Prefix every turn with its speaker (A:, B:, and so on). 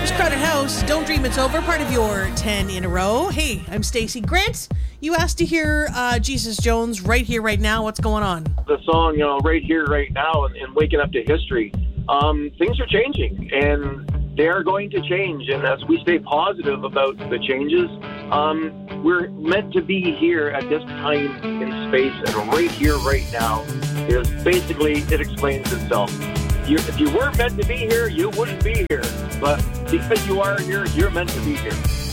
A: Crowded House, Don't Dream It's Over, part of your 10 in a row. Hey, I'm Stacey. Grant, you asked to hear Jesus Jones Right Here, Right Now. What's going on?
B: The song, Right Here, Right Now, and Waking Up to History. Things are changing, and they are going to change. And as we stay positive about the changes, we're meant to be here at this time in space, and right here, right now is basically, it explains itself. If you weren't meant to be here, you wouldn't be here. But because you are here, you're meant to be here.